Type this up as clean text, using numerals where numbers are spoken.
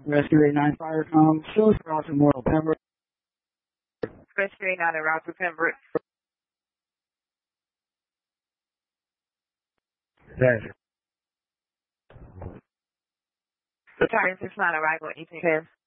Rescue 89 fire comm. Shows route to Mortal Pembroke. Rescue 89 en route to Pembroke. That's Battalion 69 arrival at 1810.